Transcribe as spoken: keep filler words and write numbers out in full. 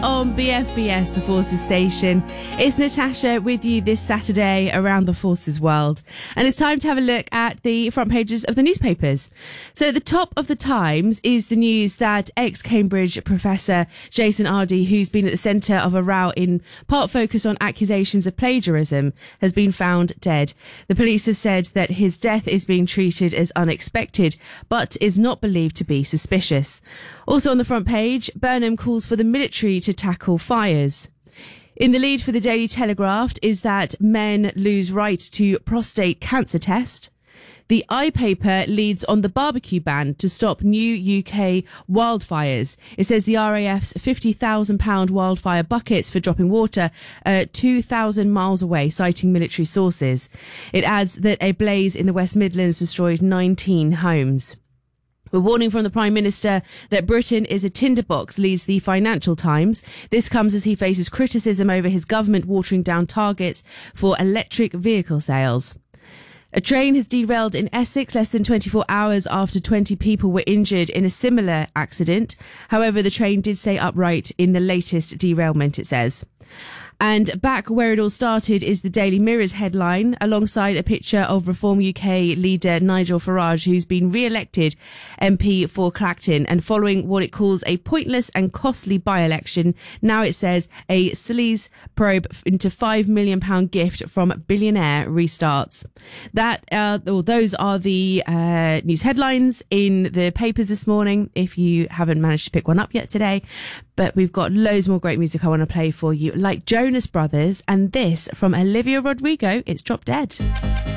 on B F B S, the Forces station. It's Natasha with you this Saturday around the Forces world. And it's time to have a look at the front pages of the newspapers. So at the top of the Times is the news that ex-Cambridge professor Jason Ardie, who's been at the centre of a row in part focused on accusations of plagiarism, has been found dead. The police have said that his death is being treated as unexpected, but is not believed to be suspicious. Also on the front page, Burnham calls for the military to tackle fires. In the lead for the Daily Telegraph is that men lose right to prostate cancer test. The iPaper leads on the barbecue ban to stop new U K wildfires. It says the R A F's fifty thousand pounds wildfire buckets for dropping water are two thousand miles away, citing military sources. It adds that a blaze in the West Midlands destroyed nineteen homes. A warning from the Prime Minister that Britain is a tinderbox leads the Financial Times. This comes as he faces criticism over his government watering down targets for electric vehicle sales. A train has derailed in Essex less than twenty-four hours after twenty people were injured in a similar accident. However, the train did stay upright in the latest derailment, it says. And back where it all started is the Daily Mirror's headline, alongside a picture of Reform U K leader Nigel Farage, who's been re-elected M P for Clacton, and following what it calls a pointless and costly by-election, now it says a sleaze probe into five million pounds gift from billionaire restarts. That, uh, or those are the uh, news headlines in the papers this morning, if you haven't managed to pick one up yet today. But we've got loads more great music I want to play for you, like Jonas Brothers and this from Olivia Rodrigo, It's Drop Dead.